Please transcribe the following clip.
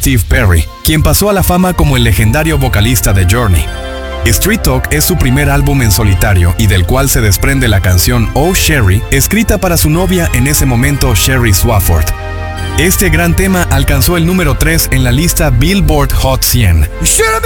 Steve Perry, quien pasó a la fama como el legendario vocalista de Journey. Street Talk es su primer álbum en solitario y del cual se desprende la canción Oh Sherry, escrita para su novia en ese momento, Sherry Swafford. Este gran tema alcanzó el número 3 en la lista Billboard Hot 100.